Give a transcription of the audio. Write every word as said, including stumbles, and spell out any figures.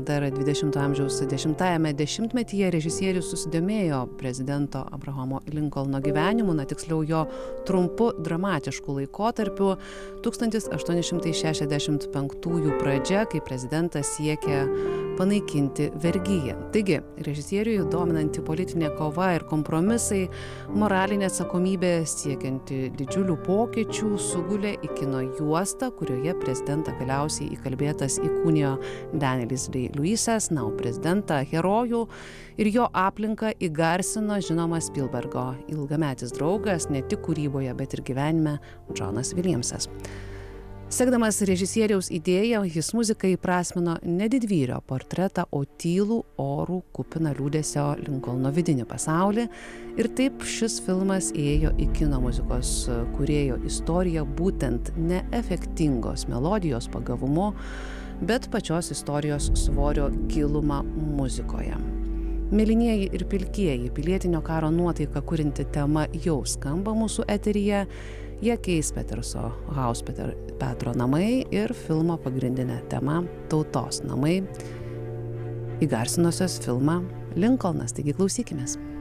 dar dvidešimto amžiaus dešimtajame dešimtmetyje režisierius susidomėjo prezidento Abrahamo Linkolno gyvenimu, na tiksliau jo trumpu dramatišku laikotarpiu tūkstantis aštuoni šimtai šešiasdešimt penktųjų pradžia, kai prezidentas siekė panaikinti vergyją. Taigi, režisieriui dominanti politinė kova ir kompromisai, moralinė atsakomybė siekianti didžiulių pokyčių sugulė į kino juostą, kurioje prezidentą galiausiai įkalbėtas įkūnijo Danielis Day-Lewisas, na, o prezidentą herojų ir jo aplinką įgarsino žinomas Spielbergo ilgametis draugas, ne tik kūryboje, bet ir gyvenime, Džonas Viljamsas. Sekdamas režisieriaus idėją, jis muzikai įprasmino ne didvyrio portretą, o tylų, orų, kupiną liūdesio Linkolno vidinį pasaulį. Ir taip šis filmas ėjo į kino muzikos kūrėjo istoriją būtent ne efektingos melodijos pagavumu, bet pačios istorijos svorio gilumą muzikoje. Mėlynieji ir pilkieji pilietinio karo nuotaiką kurianti tema jau skamba mūsų eteryje. Jie keis Peterso Hauspeter Petro namai ir filmo pagrindinė tema Tautos namai, įgarsinusios filmą Linkolnas. Taigi klausykimės.